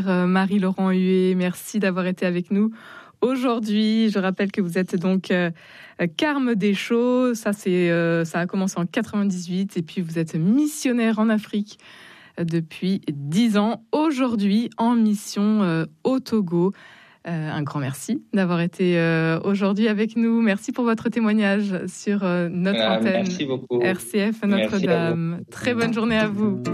Marie-Laurent Huet, merci d'avoir été avec nous aujourd'hui. Je rappelle que vous êtes donc Carme des Chaux, ça a commencé en 98 et puis vous êtes missionnaire en Afrique depuis 10 ans, aujourd'hui en mission au Togo. Un grand merci d'avoir été aujourd'hui avec nous. Merci pour votre témoignage sur notre antenne merci beaucoup. RCF Notre-Dame. Très bonne journée à vous.